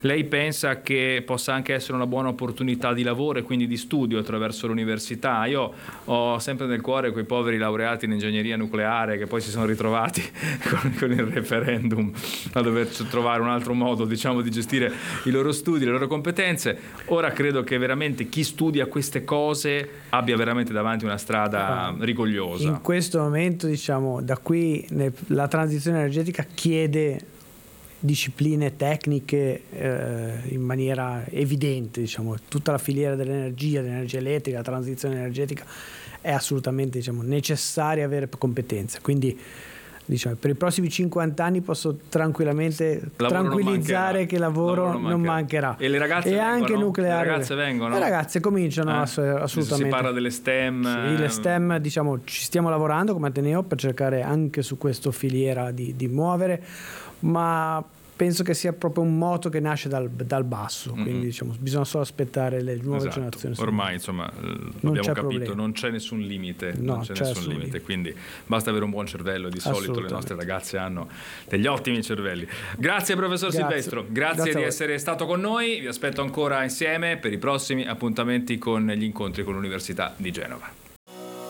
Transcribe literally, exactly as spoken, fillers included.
Lei pensa che possa anche essere una buona opportunità di lavoro e quindi di studio attraverso l'università? Io ho sempre nel cuore quei poveri laureati in ingegneria nucleare che poi si sono ritrovati con, con il referendum a dover trovare un altro modo, diciamo, di gestire i loro studi, le loro competenze. Ora credo che veramente chi studia queste cose abbia veramente davanti una strada rigogliosa. In questo momento, diciamo, da qui la transizione energetica chiede discipline tecniche eh, in maniera evidente, diciamo, tutta la filiera dell'energia, dell'energia elettrica, la transizione energetica è assolutamente, diciamo, necessaria avere competenze. Quindi, diciamo, per i prossimi cinquanta anni posso tranquillamente lavoro tranquillizzare che lavoro, lavoro non, non mancherà. mancherà. E le ragazze e vengono? Anche nucleare. Le ragazze vengono? Le ragazze cominciano eh? assolutamente. Si parla delle STEM. Sì, le STEM, diciamo, ci stiamo lavorando come Ateneo per cercare anche su questa filiera di, di muovere, ma penso che sia proprio un moto che nasce dal, dal basso, quindi mm-hmm. diciamo, bisogna solo aspettare le nuove esatto. generazioni. Ormai, insomma, abbiamo capito, problema. Non c'è nessun limite, no, non c'è, c'è nessun limite, limite, quindi basta avere un buon cervello, di solito le nostre ragazze hanno degli ottimi cervelli. Grazie professor Grazie. Silvestro, grazie, grazie di essere stato con noi, vi aspetto ancora insieme per i prossimi appuntamenti con gli incontri con l'Università di Genova.